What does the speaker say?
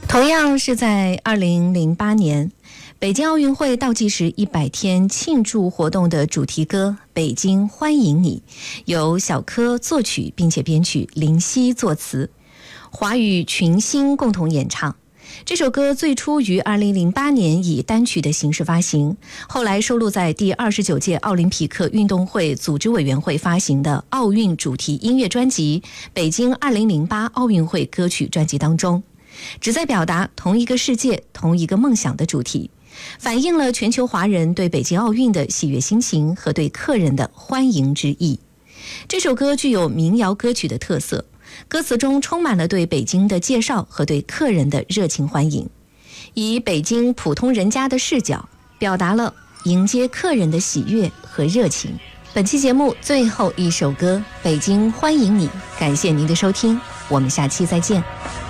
同样是在2008年，北京奥运会倒计时100天庆祝活动的主题歌《北京欢迎你》，由小柯作曲并且编曲，林夕作词，华语群星共同演唱。这首歌最初于2008年以单曲的形式发行，后来收录在第29届奥林匹克运动会组织委员会发行的奥运主题音乐专辑《北京2008奥运会歌曲专辑》当中，旨在表达同一个世界、同一个梦想的主题，反映了全球华人对北京奥运的喜悦心情和对客人的欢迎之意。这首歌具有民谣歌曲的特色，歌词中充满了对北京的介绍和对客人的热情欢迎，以北京普通人家的视角，表达了迎接客人的喜悦和热情。本期节目最后一首歌《北京欢迎你》，感谢您的收听，我们下期再见。